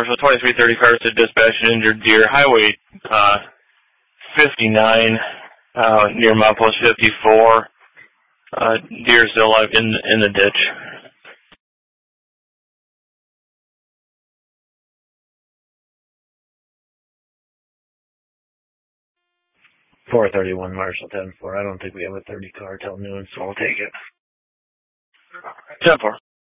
Marshall, 2330 car to dispatch an injured deer, Highway 59, near milepost 54. Deer is still alive in the ditch. 431 Marshall 10-4. I don't think we have a 30 car till noon, so I'll take it. 10-4.